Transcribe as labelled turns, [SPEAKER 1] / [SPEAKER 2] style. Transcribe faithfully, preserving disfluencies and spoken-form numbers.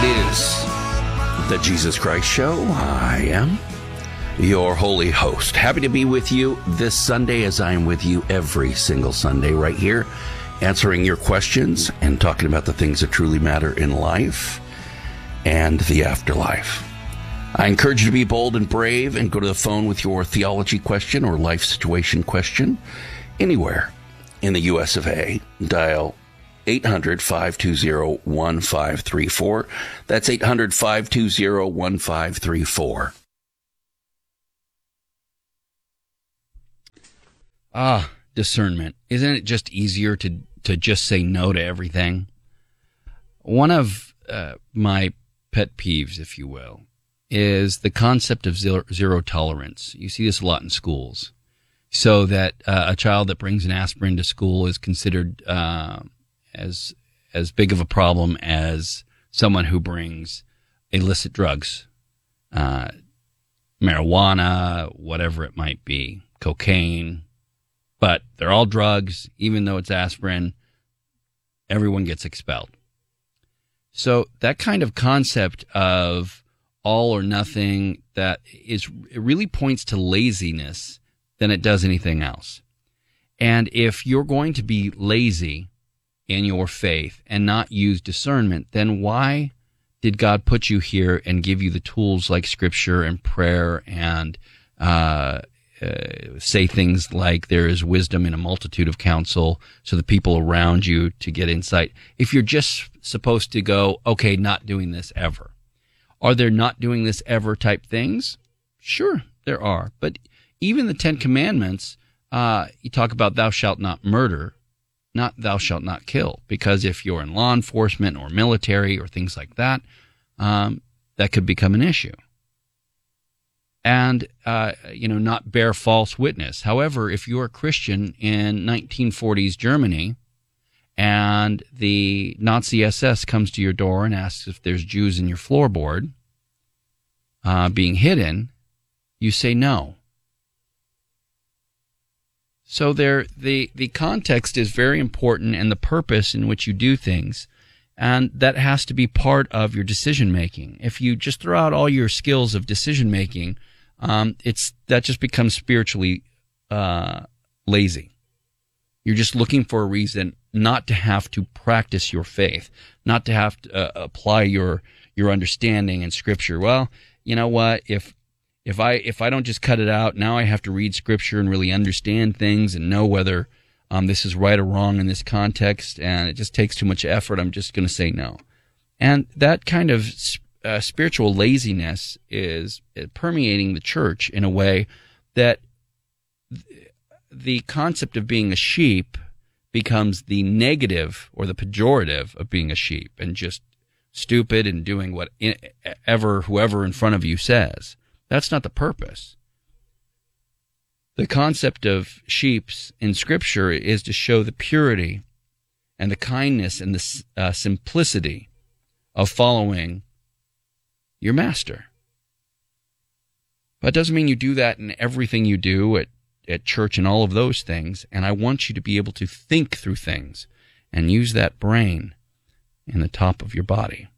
[SPEAKER 1] is the Jesus Christ Show. I am your holy host. Happy to be with you this Sunday, as I am with you every single Sunday right here, answering your questions and talking about the things that truly matter in life and the afterlife. I encourage you to be bold and brave and go to the phone with your theology question or life situation question anywhere in the U S of A. Dial eight hundred, five two zero, one five three four. That's eight hundred, five two zero, one five three four.
[SPEAKER 2] Ah, discernment. Isn't it just easier to, to just say no to everything? One of uh, my pet peeves, if you will, is the concept of zero, zero tolerance. You see this a lot in schools. So that uh, a child that brings an aspirin to school is considered uh, as as big of a problem as someone who brings illicit drugs, uh, marijuana, whatever it might be, cocaine. But they're all drugs. Even though it's aspirin, everyone gets expelled. So that kind of concept of all or nothing, that is, it really points to laziness than it does anything else. And if you're going to be lazy in your faith and not use discernment, then why did God put you here and give you the tools like Scripture and prayer and uh, uh, say things like there is wisdom in a multitude of counsel, so the people around you to get insight, if you're just supposed to go, okay, not doing this ever? Are there not doing this ever type things? Sure, there are. But even the Ten Commandments, uh, you talk about thou shalt not murder, not thou shalt not kill, because if you're in law enforcement or military or things like that, um, that could become an issue. And, uh, you know, not bear false witness. However, if you're a Christian in nineteen forties Germany and the Nazi S S comes to your door and asks if there's Jews in your floorboard uh, being hidden, you say no. So there, the, the context is very important, and the purpose in which you do things, and that has to be part of your decision-making. If you just throw out all your skills of decision-making, um, it's that just becomes spiritually uh, lazy. You're just looking for a reason not to have to practice your faith, not to have to uh, apply your your understanding in Scripture. Well, you know what, if If I if I don't just cut it out, now I have to read Scripture and really understand things and know whether um, this is right or wrong in this context, and it just takes too much effort. I'm just going to say no. And that kind of uh, spiritual laziness is permeating the church in a way that th- the concept of being a sheep becomes the negative or the pejorative of being a sheep, and just stupid and doing whatever whoever in front of you says. That's not the purpose. The concept of sheep in Scripture is to show the purity and the kindness and the uh, simplicity of following your master. But it doesn't mean you do that in everything you do at, at church and all of those things. And I want you to be able to think through things and use that brain in the top of your body.